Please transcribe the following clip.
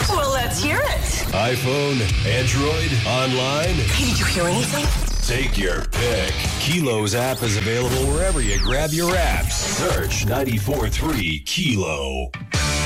Well, let's hear it. iPhone, Android, online. Hey, did you hear anything? Take your pick. Kilo's app is available wherever you grab your apps. Search 94.3 Kilo.